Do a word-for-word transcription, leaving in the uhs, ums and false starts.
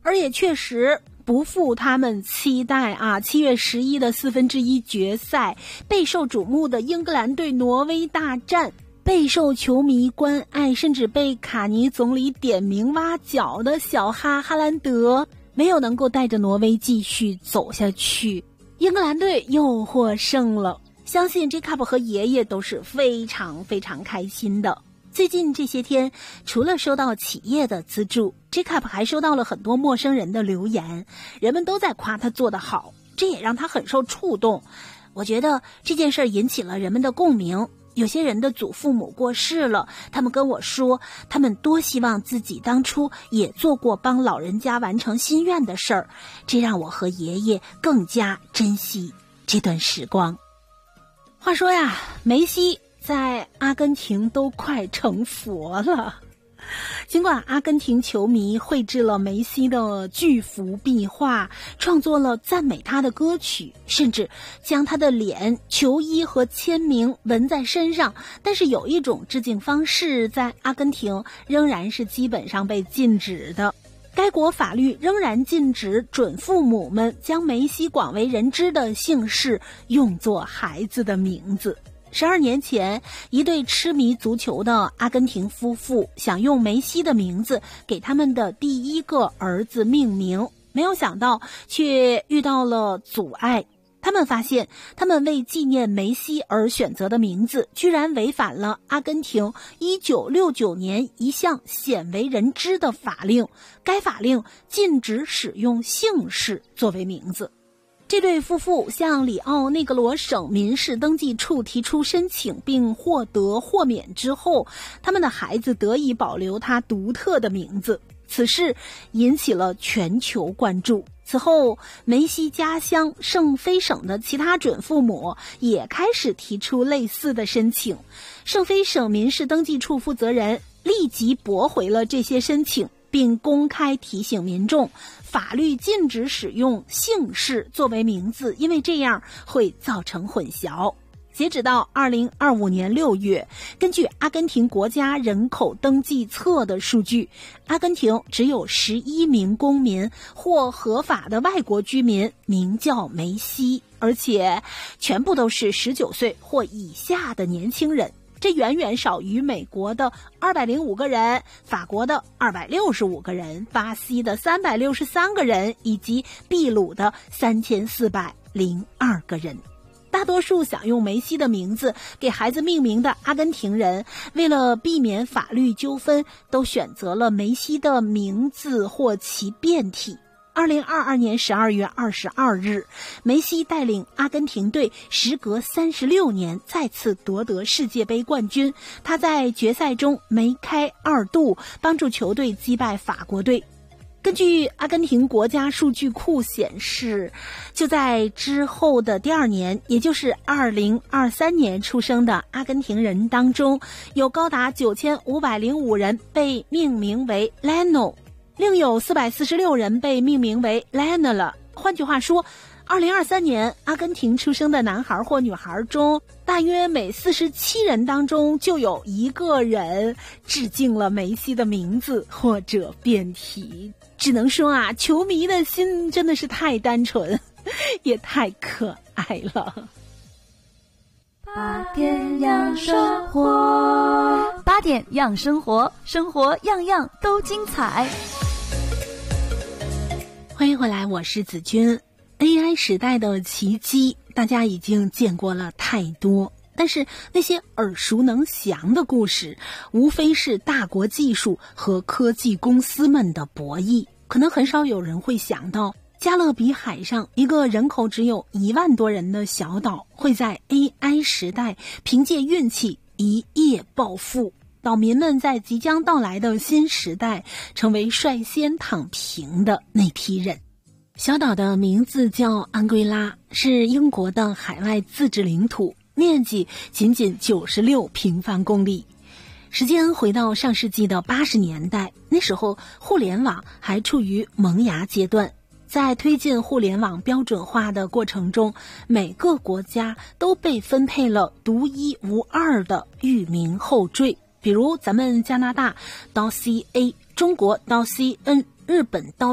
而也确实不负他们期待啊！七月十一的四分之一决赛，备受瞩目的英格兰对挪威大战，备受球迷关爱，甚至被卡尼总理点名挖角的小哈哈兰德，没有能够带着挪威继续走下去，英格兰队又获胜了。相信 Jacob 和爷爷都是非常非常开心的。最近这些天，除了收到企业的资助， Jacob 还收到了很多陌生人的留言，人们都在夸他做得好，这也让他很受触动。我觉得这件事引起了人们的共鸣。有些人的祖父母过世了，他们跟我说，他们多希望自己当初也做过帮老人家完成心愿的事儿，这让我和爷爷更加珍惜这段时光。话说呀，梅西在阿根廷都快成佛了。尽管阿根廷球迷绘制了梅西的巨幅壁画，创作了赞美他的歌曲，甚至将他的脸、球衣和签名纹在身上，但是有一种致敬方式在阿根廷仍然是基本上被禁止的。该国法律仍然禁止准父母们将梅西广为人知的姓氏用作孩子的名字。十二年前，一对痴迷足球的阿根廷夫妇想用梅西的名字给他们的第一个儿子命名，没有想到却遇到了阻碍。他们发现，他们为纪念梅西而选择的名字，居然违反了阿根廷一九六九年一项鲜为人知的法令，该法令禁止使用姓氏作为名字。这对夫妇向里奥内格罗省民事登记处提出申请并获得豁免之后，他们的孩子得以保留他独特的名字。此事引起了全球关注。此后，梅西家乡圣菲省的其他准父母也开始提出类似的申请。圣菲省民事登记处负责人立即驳回了这些申请，并公开提醒民众，法律禁止使用姓氏作为名字，因为这样会造成混淆。截止到二零二五年六月，根据阿根廷国家人口登记册的数据，阿根廷只有十一名公民或合法的外国居民名叫梅西，而且全部都是十九岁或以下的年轻人。这远远少于美国的二百零五个人、法国的二百六十五个人、巴西的三百六十三个人以及秘鲁的三千四百零二个人。大多数想用梅西的名字给孩子命名的阿根廷人，为了避免法律纠纷，都选择了梅西的名字或其变体。二零二二年十二月二十二日，梅西带领阿根廷队时隔三十六年再次夺得世界杯冠军。他在决赛中梅开二度，帮助球队击败法国队。根据阿根廷国家数据库显示，就在之后的第二年，也就是二零二三年出生的阿根廷人当中，有高达九千五百零五人被命名为 Lionel， 另有四百四十六人被命名为 Lionel。 换句话说，二零二三年阿根廷出生的男孩或女孩中，大约每四十七人当中就有一个人致敬了梅西的名字或者变体。只能说啊，球迷的心真的是太单纯，也太可爱了。 八点养生活，八点养生活，生活样样都精彩。 欢迎回来，我是子君。A I 时代的奇迹，大家已经见过了太多，但是那些耳熟能详的故事，无非是大国技术和科技公司们的博弈。可能很少有人会想到，加勒比海上一个人口只有一万多人的小岛，会在 A I 时代凭借运气一夜暴富。岛民们在即将到来的新时代，成为率先躺平的那批人。小岛的名字叫安圭拉，是英国的海外自治领土，面积仅仅九十六平方公里。时间回到上世纪的八十年代，那时候互联网还处于萌芽阶段。在推进互联网标准化的过程中，每个国家都被分配了独一无二的域名后缀，比如咱们加拿大到 C A， 中国到 C N， 日本到